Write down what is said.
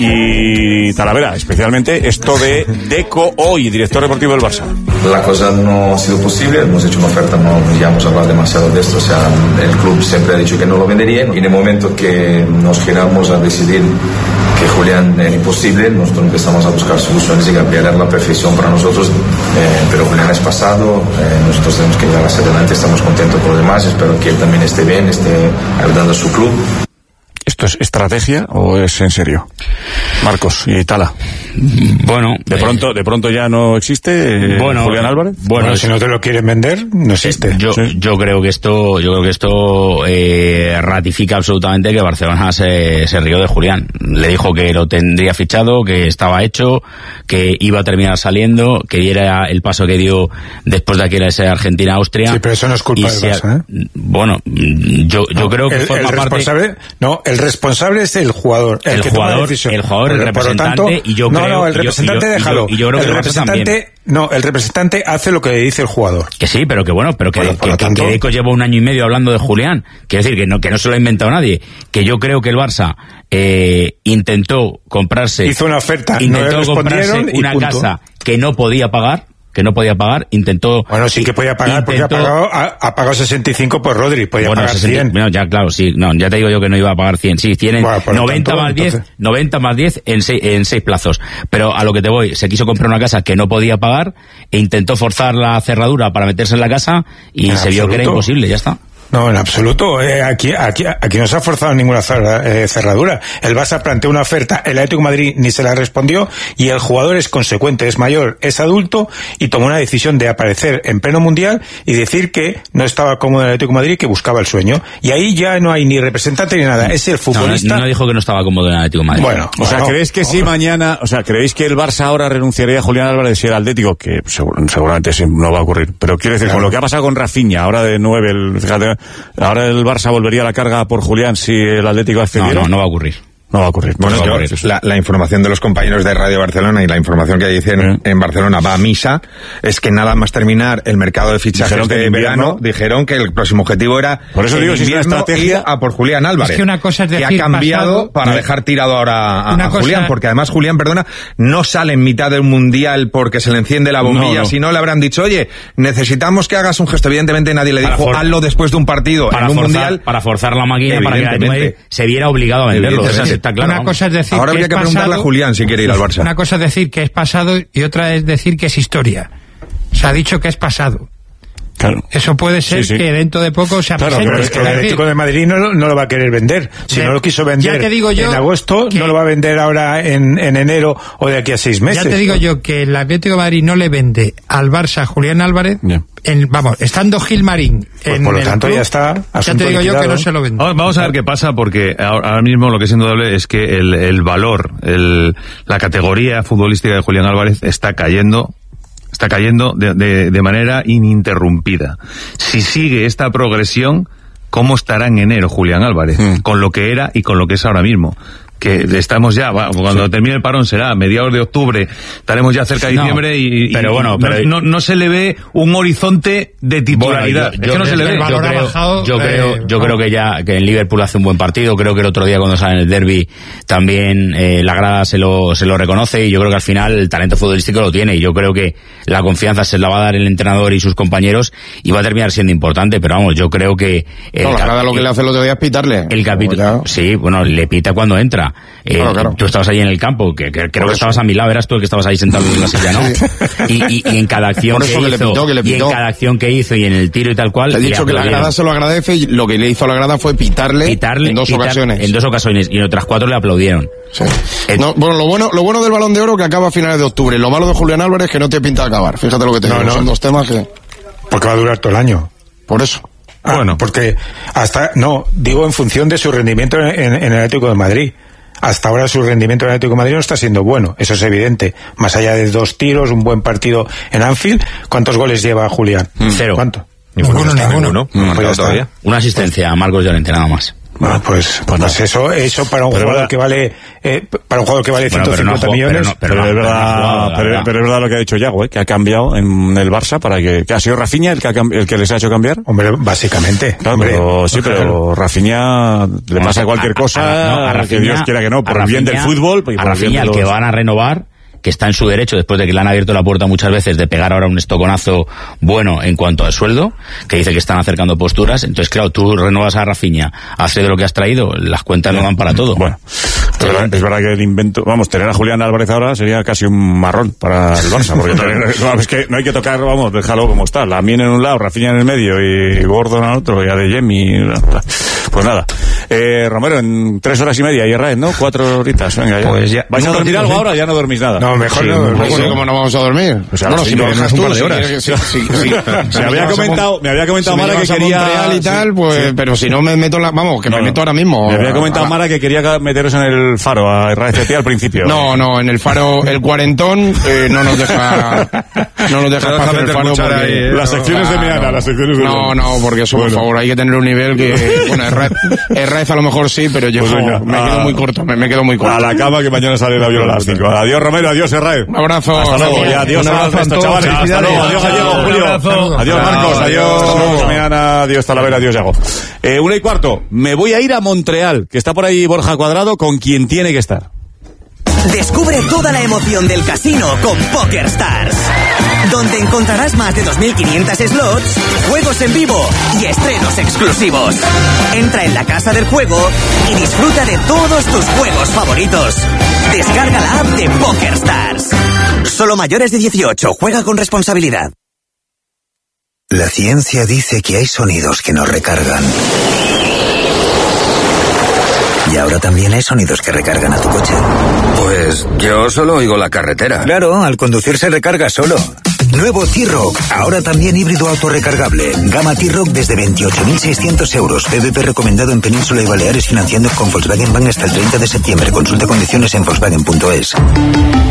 y Talavera, especialmente esto de Deco hoy, director deportivo del Barça. La cosa no ha sido posible, hemos hecho una oferta, no ya hemos hablado demasiado de esto, o sea, el club siempre ha dicho que no lo venderían y en el momento que nos giramos a decidir que Julián era imposible, nosotros empezamos a buscar soluciones y cambiar la perfección para nosotros, pero Julián es pasado, nosotros tenemos que llegar hacia adelante, estamos contentos por lo demás, espero que él también esté bien, esté ayudando a su club. ¿Esto es estrategia o es en serio? Marcos y Tala. Bueno, de pronto ya no existe Julián Álvarez. Bueno, si no te lo quieren vender, no existe. Yo creo que esto ratifica absolutamente que Barcelona se rió de Julián. Le dijo que lo tendría fichado, que estaba hecho, que iba a terminar saliendo, que era el paso que dio después de aquella esa Argentina-Austria. Sí, pero eso no es culpa del Barça, ¿eh? Bueno, yo creo que forma parte. El responsable es el jugador. El jugador, el representante, tanto, y yo creo. El representante, déjalo. Y yo creo que el representante. El representante hace lo que dice el jugador. Que sí, pero que Deco lleva un año y medio hablando de Julián. Quiero decir que no se lo ha inventado nadie. Que yo creo que el Barça intentó comprarse. Hizo una oferta, intentó comprarse una casa que no podía pagar. Intentó... Bueno, sí que podía pagar, porque ha pagado 65 por Rodri, podía pagar 100. No, ya, claro, sí, no, ya te digo yo que no iba a pagar 100, sí, tienen 90 más 10 en 6 plazos. Pero a lo que te voy, se quiso comprar una casa que no podía pagar, e intentó forzar la cerradura para meterse en la casa, y se vio que era imposible, ya está. No, en absoluto. Aquí no se ha forzado ninguna cerradura. El Barça planteó una oferta, el Atlético de Madrid ni se la respondió, y el jugador es consecuente, es mayor, es adulto, y tomó una decisión de aparecer en pleno mundial y decir que no estaba cómodo en el Atlético de Madrid, que buscaba el sueño. Y ahí ya no hay ni representante ni nada. Es el futbolista. No dijo que no estaba cómodo en el Atlético de Madrid. Bueno, ¿creéis que si mañana, creéis que el Barça ahora renunciaría a Julián Álvarez si el Atlético, que seguramente no va a ocurrir, pero quiero decir, con lo que ha pasado con Rafinha, ahora de 9, fíjate, ahora el Barça volvería a la carga por Julián si el Atlético accediera? No va a ocurrir. No va a ocurrir. Bueno, la información de los compañeros de Radio Barcelona y la información que dicen en Barcelona va a misa, es que nada más terminar el mercado de fichajes de verano, dijeron que el próximo objetivo era, por eso digo, si es una estrategia, a por Julián Álvarez. Es que una cosa es decir, que ha cambiado para dejar tirado ahora a Julián, porque además Julián, no sale en mitad del mundial porque se le enciende la bombilla, si no le habrán dicho, oye, necesitamos que hagas un gesto. Evidentemente nadie le dijo, hazlo después de un partido en un mundial. Para forzar la máquina, para que se viera obligado a venderlo. Está claro. Una cosa es decir ahora habría que preguntarle a Julián si quiere ir al Barça. Una cosa es decir que es pasado y otra es decir que es historia. Se ha dicho que es pasado. Claro. Eso puede ser que dentro de poco se presente. Pero es que el Atlético de Madrid no lo va a querer vender. Si no lo quiso vender en agosto, no lo va a vender ahora en enero o de aquí a 6 meses. Ya te digo yo que el Atlético de Madrid no le vende al Barça a Julián Álvarez, estando Gilmarín por lo tanto club, ya está. Ya te digo yo que no se lo vende. Vamos a ver qué pasa, porque ahora mismo lo que es indudable es que el valor, la categoría futbolística de Julián Álvarez está cayendo de manera ininterrumpida. Si sigue esta progresión, ¿cómo estará en enero Julián Álvarez? Con lo que era y con lo que es ahora mismo. Que estamos ya, cuando termine el parón será mediados de octubre, estaremos ya cerca de diciembre no se le ve un horizonte de titularidad. Yo creo que en Liverpool hace un buen partido. Creo que el otro día cuando sale en el derbi también la grada se lo reconoce, y yo creo que al final el talento futbolístico lo tiene, y yo creo que la confianza se la va a dar el entrenador y sus compañeros, y va a terminar siendo importante. Pero vamos, yo creo que la grada lo que le hace el otro día es pitarle el capítulo. Sí, le pita cuando entra. Claro. Tú estabas ahí en el campo, que creo que estabas a mi lado, eras tú el que estabas ahí sentado en la silla, ¿no? y en cada acción y en cada acción que hizo y en el tiro y tal cual. Te he dicho que la grada se lo agradece, y lo que le hizo a la grada fue pitarle en dos ocasiones. En 2 ocasiones, y en otras 4 le aplaudieron. Sí. Lo bueno del Balón de Oro que acaba a finales de octubre. Lo malo de Julián Álvarez es que no te pinta acabar. Fíjate lo que te digo. Son 2 temas que... Porque va a durar todo el año. Por eso. Porque digo en función de su rendimiento en el Atlético de Madrid. Hasta ahora su rendimiento en el Atlético de Madrid no está siendo bueno, eso es evidente. Más allá de 2 tiros, un buen partido en Anfield, ¿cuántos goles lleva Julián? 0. ¿Cuánto? Ninguno. Una asistencia a Marcos Llorente, nada más. Bueno, pues eso para un jugador que vale 150 millones. Pero es verdad lo que ha dicho Yago, que ha cambiado en el Barça para que ha sido Rafinha el que les ha hecho cambiar. Hombre, básicamente. Claro, pero Rafinha le pasa cualquier cosa, que Dios quiera que no, por el bien del fútbol. A Rafinha, el que van a renovar, que está en su derecho después de que le han abierto la puerta muchas veces de pegar ahora un estoconazo bueno en cuanto al sueldo, que dice que están acercando posturas. Entonces, claro, tú renuevas a Rafinha, hace de lo que has traído, las cuentas no dan para todo. Bueno, es verdad que el invento, tener a Julián Álvarez ahora sería casi un marrón para el Barça, porque es que no hay que tocar, déjalo como está, Lamine en un lado, Rafinha en el medio y Gordon al otro, y Adeyemi. Pues nada, Romero, en 3 horas y media y Herrés, ¿no? 4 horitas, venga ya. Pues ya. ¿Vais a dormir algo ahora? Ya no dormís nada. No, mejor no. ¿Cómo no vamos a dormir? O sea, bueno, si me dejas tú, de horas. Me había comentado Mara que quería Montreal y tal, pues, pero si no me meto me meto ahora mismo. Me había comentado Mara que quería meteros en el Faro a RCT al principio. No, en el Faro el cuarentón no nos deja pasar el Faro porque las secciones de Meana, No, porque eso, por favor, hay que tener un nivel que bueno, Herraiz a lo mejor sí, pero yo me quedo muy corto, me quedo muy corto. A la cama, que mañana sale el avión a las 5. Adiós Romero, adiós Herraiz. Un abrazo. Hasta luego. Y adiós a estos chavales. Hasta luego. Adiós Gallego, Julio. Adiós Marcos. Adiós Meana. Adiós Talavera. Adiós Yago. 1:15. Me voy a ir a Montreal, que está por ahí Borja Cuadrado, con quien tiene que estar. Descubre toda la emoción del casino con PokerStars, donde encontrarás más de 2.500 slots, juegos en vivo y estrenos exclusivos. Entra en la casa del juego y disfruta de todos tus juegos favoritos. Descarga la app de PokerStars. Solo mayores de 18. Juega con responsabilidad. La ciencia dice que hay sonidos que nos recargan. Y ahora también hay sonidos que recargan a tu coche. Pues yo solo oigo la carretera. Claro, al conducir se recarga solo. Nuevo T-Roc, ahora también híbrido autorrecargable. Gama T-Roc desde 28.600 euros. PVP recomendado en Península y Baleares, financiando con Volkswagen Bank hasta el 30 de septiembre. Consulta condiciones en Volkswagen.es.